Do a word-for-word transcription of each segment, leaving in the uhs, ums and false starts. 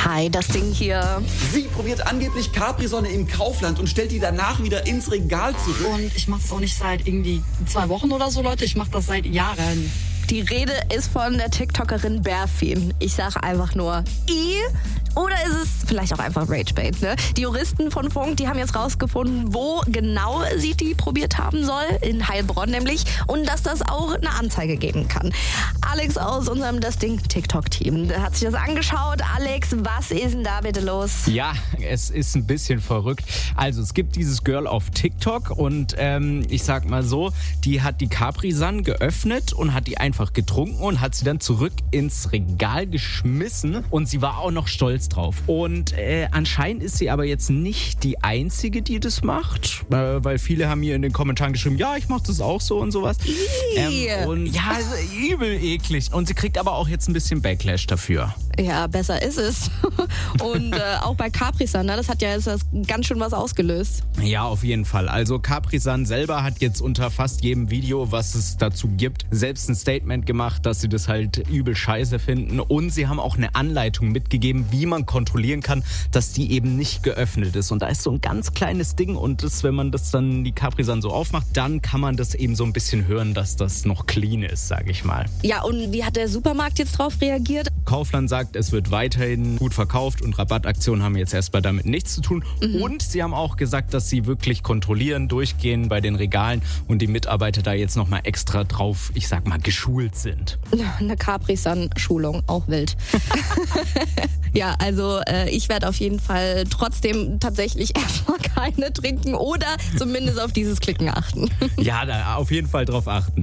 Hi, das Ding hier. Sie probiert angeblich Capri-Sonne im Kaufland und stellt die danach wieder ins Regal zurück. Und ich mache es auch nicht seit irgendwie zwei Wochen oder so, Leute. Ich mache das seit Jahren. Die Rede ist von der TikTokerin Berfin. Ich sage einfach nur I. Oder ist es vielleicht auch einfach Ragebait, ne? Die Juristen von Funk, die haben jetzt rausgefunden, wo genau sie die probiert haben soll. In Heilbronn nämlich. Und dass das auch eine Anzeige geben kann. Alex aus unserem Das Ding TikTok-Team, der hat sich das angeschaut. Alex, was ist denn da bitte los? Ja, es ist ein bisschen verrückt. Also es gibt dieses Girl auf TikTok und ähm, ich sag mal so, die hat die Capri-Sun geöffnet und hat die einfach getrunken und hat sie dann zurück ins Regal geschmissen und sie war auch noch stolz drauf. Und äh, anscheinend ist sie aber jetzt nicht die Einzige, die das macht, äh, weil viele haben mir in den Kommentaren geschrieben, ja, ich mach das auch so und sowas. Ähm, und ja, also übel eklig. Und sie kriegt aber auch jetzt ein bisschen Backlash dafür. Ja, besser ist es. Und äh, auch bei Capri-Sun, ne, das hat ja jetzt das ganz schön was ausgelöst. Ja, auf jeden Fall. Also Capri-Sun selber hat jetzt unter fast jedem Video, was es dazu gibt, selbst ein Statement gemacht, dass sie das halt übel scheiße finden. Und sie haben auch eine Anleitung mitgegeben, wie man kontrollieren kann, dass die eben nicht geöffnet ist. Und da ist so ein ganz kleines Ding und das, wenn man das dann die Capri-Sun so aufmacht, dann kann man das eben so ein bisschen hören, dass das noch clean ist, sage ich mal. Ja, und wie hat der Supermarkt jetzt drauf reagiert? Kaufland sagt, es wird weiterhin gut verkauft und Rabattaktionen haben jetzt erstmal damit nichts zu tun. Mhm. Und sie haben auch gesagt, dass sie wirklich kontrollieren, durchgehen bei den Regalen und die Mitarbeiter da jetzt nochmal extra drauf, ich sag mal, geschult sind. Eine Capri-Sun-Schulung, auch wild. Ja, also äh, ich werde auf jeden Fall trotzdem tatsächlich erstmal keine trinken oder zumindest auf dieses Klicken achten. Ja, da auf jeden Fall drauf achten.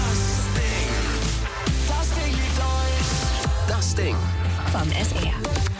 Das Ding. Das Ding. Vom S R.